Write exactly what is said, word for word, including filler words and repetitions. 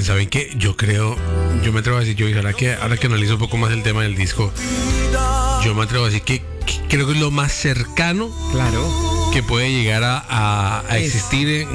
Oigan, ¿saben qué? Yo creo, yo me atrevo a decir, yo ahora que, ahora que analizo un poco más el tema del disco, yo me atrevo a decir que, que creo que es lo más cercano Claro. que puede llegar a, a, a existir en